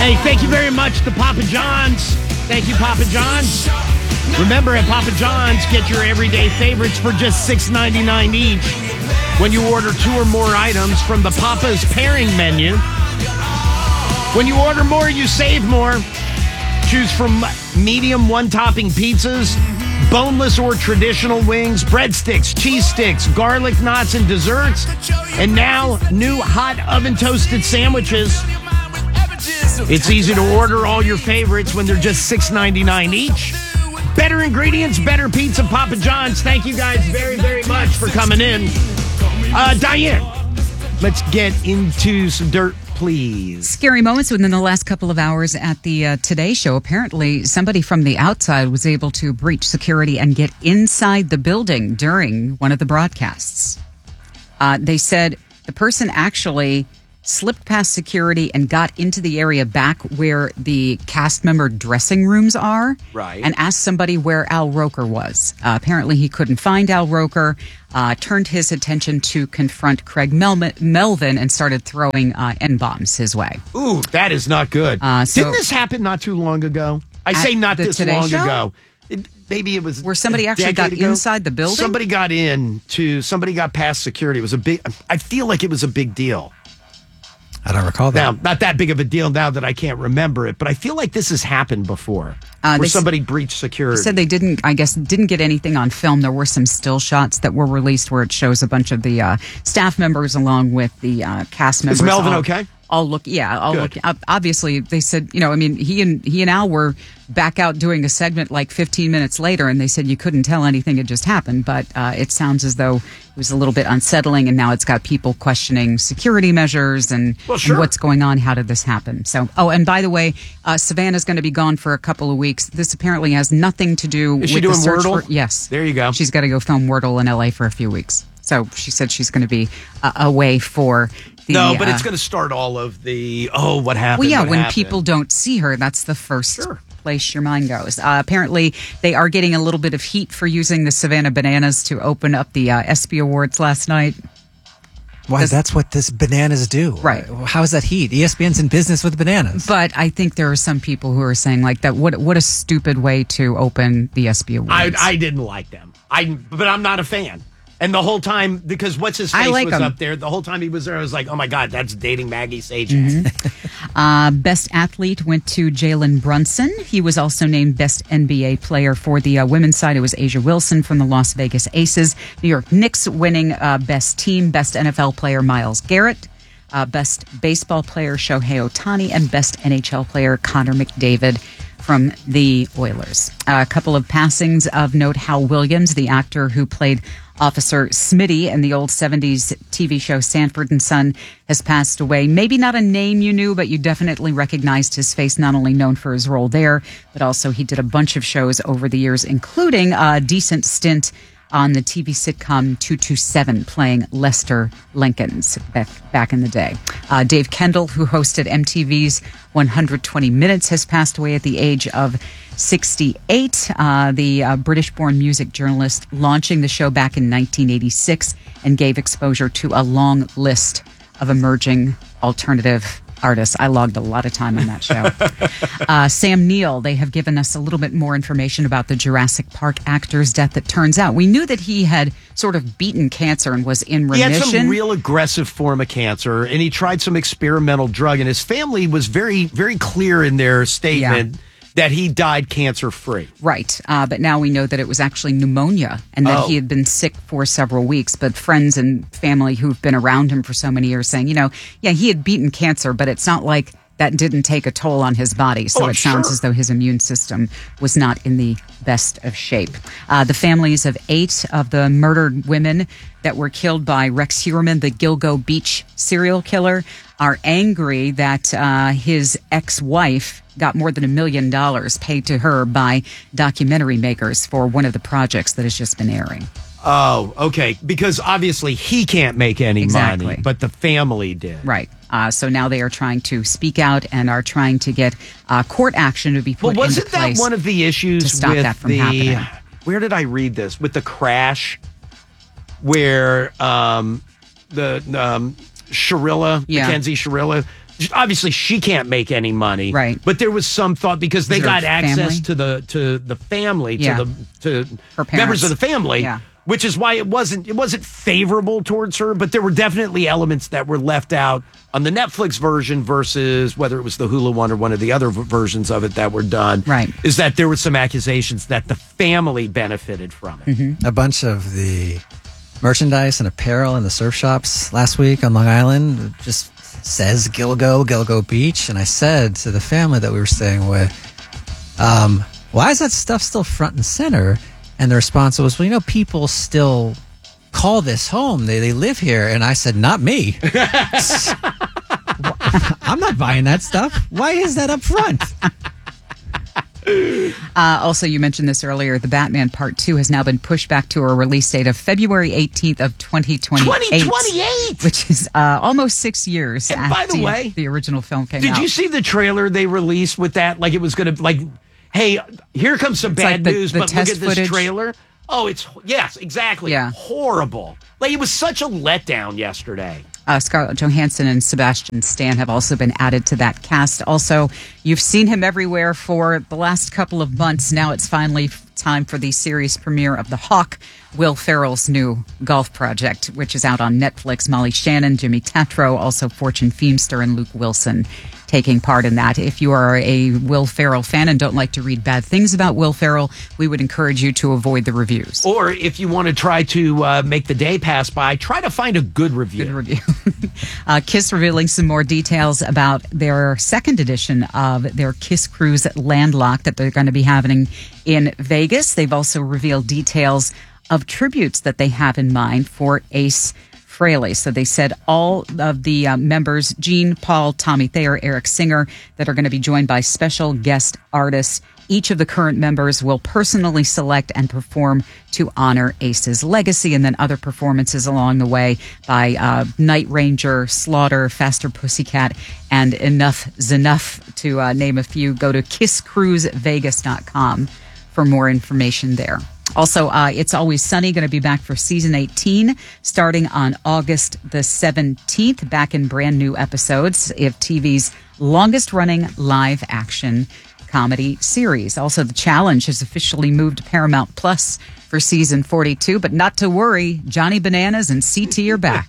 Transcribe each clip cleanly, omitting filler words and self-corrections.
Hey, thank you very much to Papa John's. Thank you, Papa John's. Remember, at Papa John's, get your everyday favorites for just $6.99 each when you order 2 or more items from the Papa's pairing menu. When you order more, you save more. Choose from medium one-topping pizzas, boneless or traditional wings, breadsticks, cheese sticks, garlic knots, and desserts. And now, new hot oven-toasted sandwiches. It's easy to order all your favorites when they're just $6.99 each. Better ingredients, better pizza, Papa John's. Thank you guys very, very much for coming in. Diane, let's get into some dirt, please. Scary moments within the last couple of hours at the Today Show. Apparently, somebody from the outside was able to breach security and get inside the building during one of the broadcasts. They said the person actually slipped past security and got into the area back where the cast member dressing rooms are. Right. And asked somebody where Al Roker was. Apparently, he couldn't find Al Roker, turned his attention to confront Craig Melvin and started throwing N-bombs his way. Ooh, that is not good. Didn't this happen not too long ago? I say not this long ago. Maybe it was where somebody actually got inside the building. Somebody got past security. It was I feel like it was a big deal. I don't recall that. Now, not that big of a deal now that I can't remember it, but I feel like this has happened before, where somebody breached security. They said they didn't get anything on film. There were some still shots that were released where it shows a bunch of the staff members along with the cast members. Is Melvin okay? Obviously, they said, he and Al were back out doing a segment like 15 minutes later, and they said you couldn't tell anything had just happened, but it sounds as though it was a little bit unsettling, and now it's got people questioning security measures and what's going on. How did this happen? So, and by the way, Savannah's going to be gone for a couple of weeks. This apparently has nothing to do with the search Wordle? Yes. There you go. She's got to go film Wordle in L.A. for a few weeks. So she said she's going to be away for but it's going to start all of the, what happened? Well, yeah, when happened? people don't see her, that's the first place your mind goes. Apparently, they are getting a little bit of heat for using the Savannah Bananas to open up the ESPY Awards last night. Why, that's what this bananas do. Right. How is that heat? ESPN's in business with bananas. But I think there are some people who are saying like that. What a stupid way to open the ESPY Awards. I didn't like them. But I'm not a fan. And the whole time, because what's his face was up there, the whole time he was there, I was like, oh my God, that's dating Maggie Sage. Mm-hmm. Best athlete went to Jalen Brunson. He was also named Best NBA player for the women's side. It was Asia Wilson from the Las Vegas Aces. New York Knicks winning Best Team, Best NFL player Myles Garrett. Best baseball player Shohei Ohtani, and Best NHL player Connor McDavid from the Oilers. A couple of passings of note. Hal Williams, the actor who played Officer Smitty in the old 70s TV show Sanford and Son, has passed away. Maybe not a name you knew, but you definitely recognized his face, not only known for his role there, but also he did a bunch of shows over the years, including a decent stint on the TV sitcom 227, playing Lester Lincolns back in the day. Dave Kendall, who hosted MTV's 120 Minutes, has passed away at the age of 68. The British-born music journalist, launching the show back in 1986 and gave exposure to a long list of emerging alternative artists. I logged a lot of time on that show. Sam Neill, they have given us a little bit more information about the Jurassic Park actor's death. It turns out we knew that he had sort of beaten cancer and was in remission. He had some real aggressive form of cancer, and he tried some experimental drug, and his family was very, very clear in their statement that he died cancer-free. Right. But now we know that it was actually pneumonia and that he had been sick for several weeks. But friends and family who've been around him for so many years saying, he had beaten cancer, but it's not like that didn't take a toll on his body. So it sounds as though his immune system was not in the best of shape. The families of 8 of the murdered women that were killed by Rex Heuermann, the Gilgo Beach serial killer, are angry that his ex-wife got more than $1 million paid to her by documentary makers for one of the projects that has just been airing. Oh, okay. Because obviously he can't make any money, but the family did. Right. So now they are trying to speak out and are trying to get court action to be put into place. Wasn't that one of the issues to stop that from happening? Where did I read this? With the crash where the Sharilla, Mackenzie Sharilla, obviously she can't make any money, right? But there was some thought because they got access to the family, to her members of the family, yeah. Which is why it wasn't favorable towards her. But there were definitely elements that were left out on the Netflix version versus whether it was the Hulu one or one of the other versions of it that were done. Right, is that there were some accusations that the family benefited from it. Mm-hmm. A bunch of the merchandise and apparel in the surf shops last week on Long Island just says Gilgo Beach. And I said to the family that we were staying with, why is that stuff still front and center? And the response was, well, people still call this home. They live here. And I said, not me. I'm not buying that stuff. Why is that up front? Also, you mentioned this earlier. The Batman Part 2 has now been pushed back to a release date of February 18th of 2028. 2028! Which is almost 6 years and after by the way, the original film came out. Did you see the trailer they released with that? Like it was going to, hey, here comes some bad news, but look at this trailer. Oh, yes, exactly. Yeah. Horrible. It was such a letdown yesterday. Scarlett Johansson and Sebastian Stan have also been added to that cast. Also, you've seen him everywhere for the last couple of months. Now it's finally time for the series premiere of The Hawk, Will Ferrell's new golf project, which is out on Netflix. Molly Shannon, Jimmy Tatro, also Fortune Feimster, and Luke Wilson taking part in that. If you are a Will Ferrell fan and don't like to read bad things about Will Ferrell, we would encourage you to avoid the reviews. Or if you want to try to make the day pass by, try to find a good review. Kiss revealing some more details about their second edition of their Kiss Cruise Landlocked that they're going to be having in Vegas. They've also revealed details of tributes that they have in mind for Ace Frehley. So they said all of the members, Gene, Paul, Tommy Thayer, Eric Singer, that are going to be joined by special guest artists. Each of the current members will personally select and perform to honor Ace's legacy, and then other performances along the way by Night Ranger, Slaughter, Faster Pussycat, and Enough Z'Nuff, to name a few. Go to kisscruisevegas.com for more information there. Also, It's Always Sunny, going to be back for season 18, starting on August the 17th, back in brand new episodes of TV's longest-running live-action comedy series. Also, The Challenge has officially moved to Paramount Plus for season 42, but not to worry, Johnny Bananas and CT are back.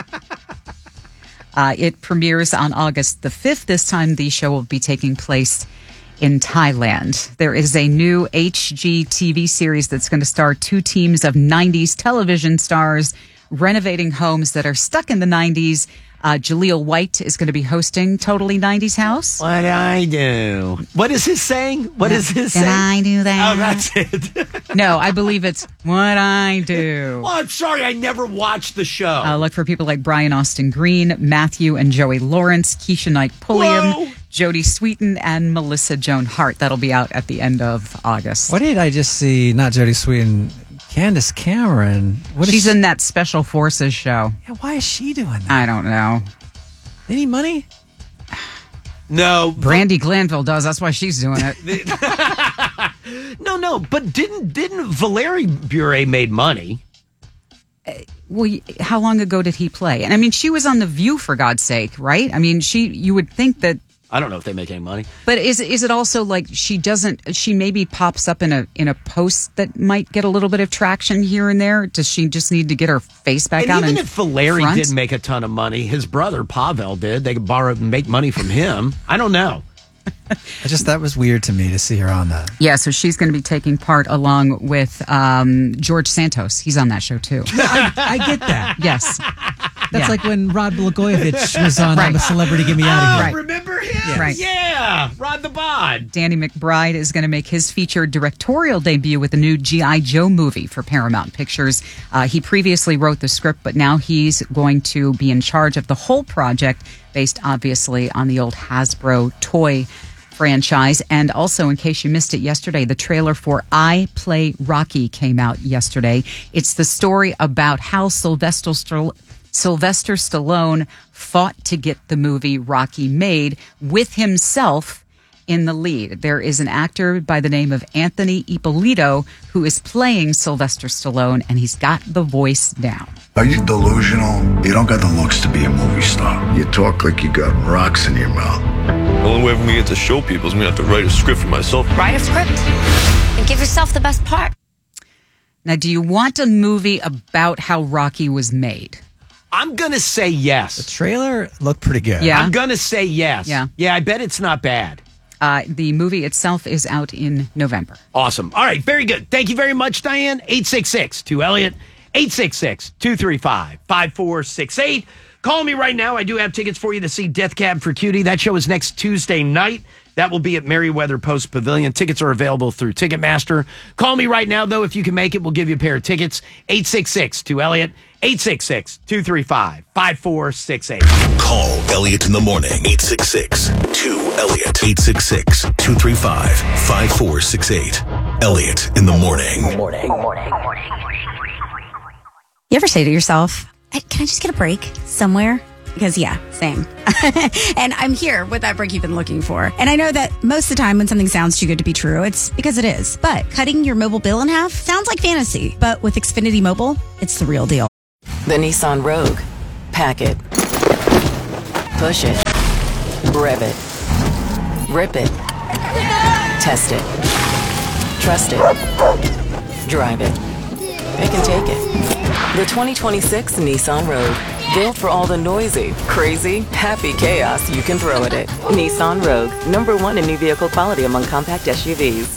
It premieres on August the 5th. This time, the show will be taking place in Thailand. There is a new HGTV series that's going to star two teams of 90s television stars renovating homes that are stuck in the 90s. Jaleel White is going to be hosting Totally 90s House. What I do? What is his saying? What is his saying? Can I do that? Oh, that's it. No, I believe it's what I do. Well, I'm sorry, I never watched the show. Look for people like Brian Austin Green, Matthew and Joey Lawrence, Keisha Knight Pulliam, Jodie Sweetin, and Melissa Joan Hart. That'll be out at the end of August. What did I just see? Not Jodie Sweetin, Candace Cameron. She's in that Special Forces show. Yeah, why is she doing that? I don't know. Any money? No. Brandy Glanville does. That's why she's doing it. No. But didn't Valerie Bure made money? Well, how long ago did he play? And I mean, she was on The View, for God's sake, right? I mean, you would think that. I don't know if they make any money. But is it also like she maybe pops up in a post that might get a little bit of traction here and there? Does she just need to get her face back out? And even if Valeri didn't make a ton of money, his brother Pavel did. They could borrow and make money from him. I don't know. That was weird to me to see her on that. Yeah, so she's going to be taking part along with George Santos. He's on that show too. I get that. Yes. That's like when Rod Blagojevich was on I'm a Celebrity, Get Me Out of Here. Right. Remember him? Yeah. Right. Yeah, Rod the Bod. Danny McBride is going to make his feature directorial debut with the new G.I. Joe movie for Paramount Pictures. He previously wrote the script, but now he's going to be in charge of the whole project, based obviously on the old Hasbro toy franchise. And also, in case you missed it yesterday, the trailer for I Play Rocky came out yesterday. It's the story about how Sylvester Stallone fought to get the movie Rocky made with himself in the lead. There is an actor by the name of Anthony Ippolito who is playing Sylvester Stallone, and he's got the voice down. Are you delusional? You don't got the looks to be a movie star. You talk like you got rocks in your mouth. The only way for me to show people is me to have to write a script for myself. Write a script and give yourself the best part. Now, do you want a movie about how Rocky was made? I'm going to say yes. The trailer looked pretty good. Yeah. I'm going to say yes. Yeah. Yeah, I bet it's not bad. The movie itself is out in November. Awesome. All right, very good. Thank you very much, Diane. 866-2-ELLIOT, 866-235-5468. Call me right now. I do have tickets for you to see Death Cab for Cutie. That show is next Tuesday night. That will be at Merriweather Post Pavilion. Tickets are available through Ticketmaster. Call me right now, though. If you can make it, we'll give you a pair of tickets. 866-2-ELLIOT, 866-235-5468. Call Elliot in the morning. 866-2-ELLIOT. 866-235-5468. Elliot in the morning. You ever say to yourself, can I just get a break somewhere? Because, yeah, same. And I'm here with that break you've been looking for. And I know that most of the time when something sounds too good to be true, it's because it is. But cutting your mobile bill in half sounds like fantasy. But with Xfinity Mobile, it's the real deal. The Nissan Rogue. Pack it. Push it. Rev it. Rip it. Test it. Trust it. Drive it. Pick and take it. The 2026 Nissan Rogue. Built for all the noisy, crazy, happy chaos you can throw at it. Nissan Rogue. #1 in new vehicle quality among compact SUVs.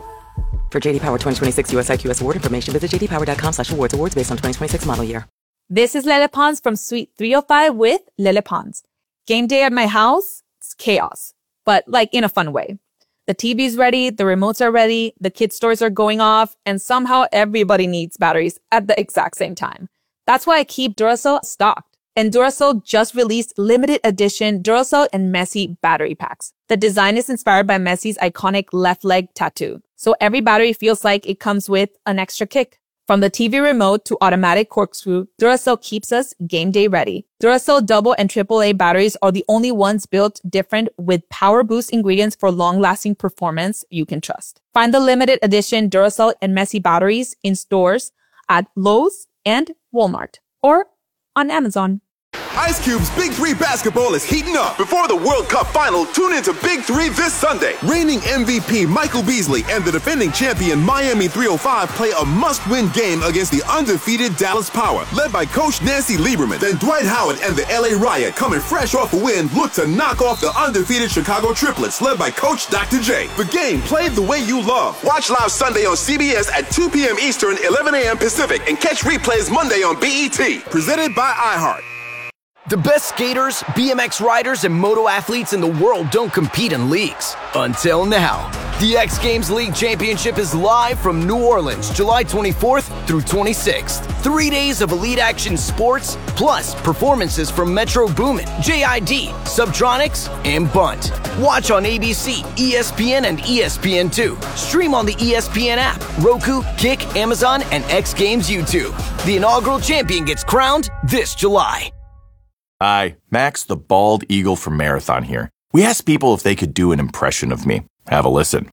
For JD Power 2026 US IQS award information, visit jdpower.com/awards. Awards based on 2026 model year. This is Lele Pons from Suite 305 with Lele Pons. Game day at my house, it's chaos, but like in a fun way. The TV's ready, the remotes are ready, the kids' toys are going off, and somehow everybody needs batteries at the exact same time. That's why I keep Duracell stocked. And Duracell just released limited edition Duracell and Messi battery packs. The design is inspired by Messi's iconic left leg tattoo. So every battery feels like it comes with an extra kick. From the TV remote to automatic corkscrew, Duracell keeps us game day ready. Duracell double and AAA batteries are the only ones built different with power boost ingredients for long-lasting performance you can trust. Find the limited edition Duracell and Messi batteries in stores at Lowe's and Walmart or on Amazon. Ice Cube's Big 3 basketball is heating up. Before the World Cup final, tune into Big 3 this Sunday. Reigning MVP Michael Beasley and the defending champion Miami 305 play a must-win game against the undefeated Dallas Power, led by Coach Nancy Lieberman. Then Dwight Howard and the LA Riot, coming fresh off a win, look to knock off the undefeated Chicago Triplets, led by Coach Dr. J. The game played the way you love. Watch live Sunday on CBS at 2 p.m. Eastern, 11 a.m. Pacific, and catch replays Monday on BET. Presented by iHeart. The best skaters, BMX riders, and moto athletes in the world don't compete in leagues. Until now. The X Games League Championship is live from New Orleans, July 24th through 26th. 3 days of elite action sports, plus performances from Metro Boomin, JID, Subtronics, and Bunt. Watch on ABC, ESPN, and ESPN2. Stream on the ESPN app, Roku, Kick, Amazon, and X Games YouTube. The inaugural champion gets crowned this July. Hi, Max the Bald Eagle from Marathon here. We asked people if they could do an impression of me. Have a listen.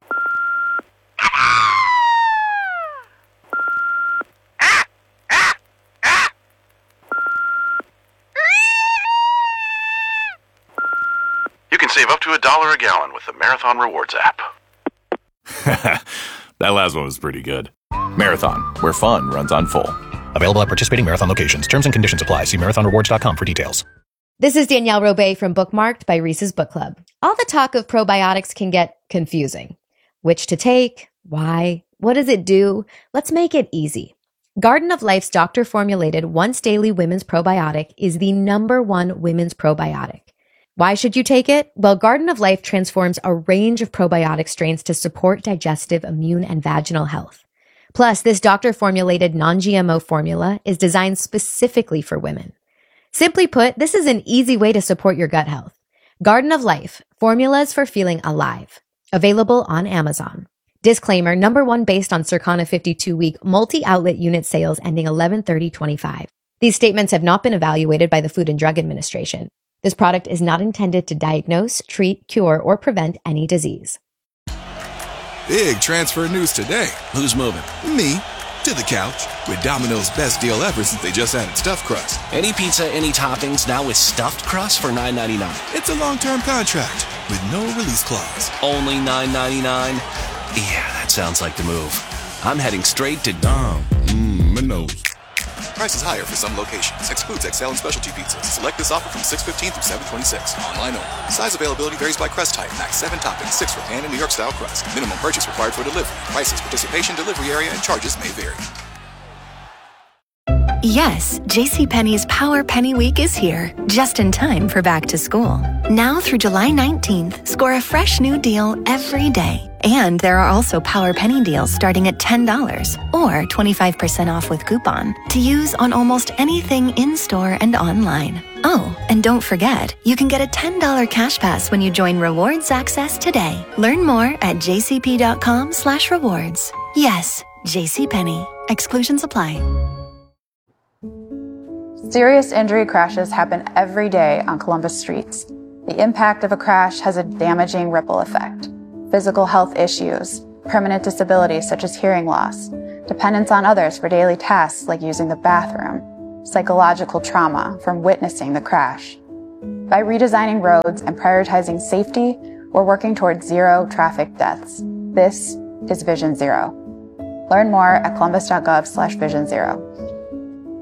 You can save up to $1 a gallon with the Marathon Rewards app. That last one was pretty good. Marathon, where fun runs on full. Available at participating Marathon locations. Terms and conditions apply. See marathonrewards.com for details. This is Danielle Robay from Bookmarked by Reese's Book Club. All the talk of probiotics can get confusing. Which to take? Why? What does it do? Let's make it easy. Garden of Life's doctor-formulated once daily women's probiotic is the #1 women's probiotic. Why should you take it? Well, Garden of Life transforms a range of probiotic strains to support digestive, immune, and vaginal health. Plus, this doctor-formulated non-GMO formula is designed specifically for women. Simply put, this is an easy way to support your gut health. Garden of Life, formulas for feeling alive. Available on Amazon. Disclaimer, #1 based on Circana 52-week multi-outlet unit sales ending 11/30/25. These statements have not been evaluated by the Food and Drug Administration. This product is not intended to diagnose, treat, cure, or prevent any disease. Big transfer news today. Who's moving? Me. To the couch. With Domino's best deal ever since they just added stuffed crust. Any pizza, any toppings, now with stuffed crust for $9.99. It's a long-term contract with no release clause. Only $9.99? Yeah, that sounds like the move. I'm heading straight to Domino's. Prices higher for some locations. Excludes XL and specialty pizzas. Select this offer from 6/15 through 7/26. Online only. Size availability varies by crust type. Max 7 toppings, 6 for pan and New York style crust. Minimum purchase required for delivery. Prices, participation, delivery area, and charges may vary. Yes, JCPenney's Power Penny Week is here, just in time for back to school. Now through July 19th, score a fresh new deal every day. And there are also Power Penny deals starting at $10 or 25% off with coupon to use on almost anything in-store and online. Oh, and don't forget, you can get a $10 cash pass when you join Rewards Access today. Learn more at jcp.com/rewards. Yes, JCPenney. Exclusions apply. Serious injury crashes happen every day on Columbus streets. The impact of a crash has a damaging ripple effect. Physical health issues, permanent disabilities such as hearing loss, dependence on others for daily tasks like using the bathroom, psychological trauma from witnessing the crash. By redesigning roads and prioritizing safety, we're working towards zero traffic deaths. This is Vision Zero. Learn more at columbus.gov/Vision Zero.